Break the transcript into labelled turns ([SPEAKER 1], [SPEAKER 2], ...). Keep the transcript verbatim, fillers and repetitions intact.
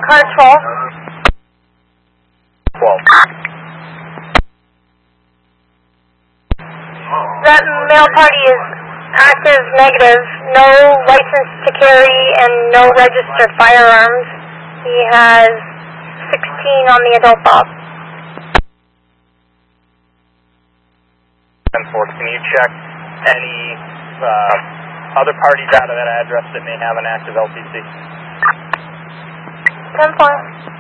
[SPEAKER 1] car twelve.
[SPEAKER 2] twelve.
[SPEAKER 1] That male party is active negative, no license to carry and no registered firearms. He has sixteen on the adult bob.
[SPEAKER 2] ten four, can you check any uh, other parties out of that address that may have an active L T C?
[SPEAKER 1] ten four.